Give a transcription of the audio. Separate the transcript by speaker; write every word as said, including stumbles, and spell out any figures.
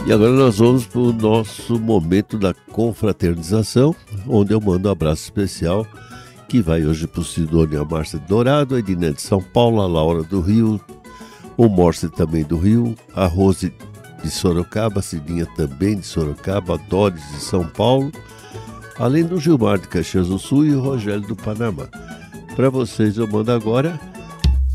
Speaker 1: E agora nós vamos para o nosso momento da confraternização, onde eu mando um abraço especial, que vai hoje para o Sidônio, a Márcia Dourado, a Edina de São Paulo, a Laura do Rio, o Morse também do Rio, a Rose de Sorocaba, a Cidinha também de Sorocaba, a Doris de São Paulo, além do Gilmar de Caxias do Sul e o Rogério do Panamá. Para vocês eu mando agora